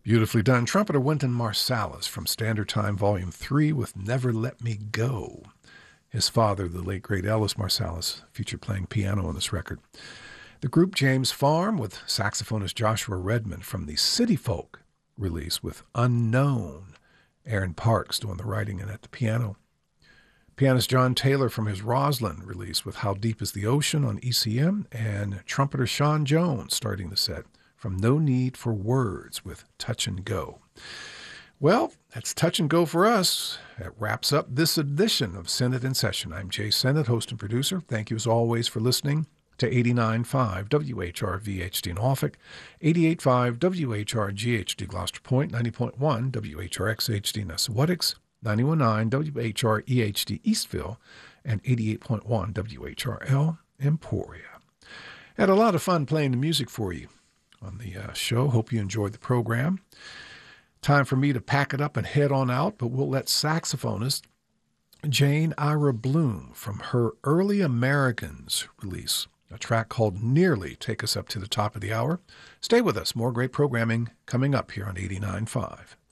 Beautifully done. Trumpeter Wynton Marsalis from Standard Time Volume 3 with Never Let Me Go. His father, the late great Ellis Marsalis, featured playing piano on this record. The group James Farm with saxophonist Joshua Redmond from the City Folk release with Unknown. Aaron Parks doing the writing and at the piano. Pianist John Taylor from his Roslyn release with How Deep is the Ocean on ECM, and trumpeter Sean Jones starting the set from No Need for Words with Touch and Go. Well, that's touch and go for us. That wraps up this edition of Senate in Session. I'm Jay Sennett, host and producer. Thank you as always for listening to 89.5 WHR-VHD in Norfolk, 88.5 WHR-GHD Gloucester Point, 90.1 WHR-XHD Nessawatix, 91.9 WHR-EHD Eastville, and 88.1 WHRL Emporia. Had a lot of fun playing the music for you on the show. Hope you enjoyed the program. Time for me to pack it up and head on out, but we'll let saxophonist Jane Ira Bloom from her Early Americans release a track called Nearly take us up to the top of the hour. Stay with us. More great programming coming up here on 89.5.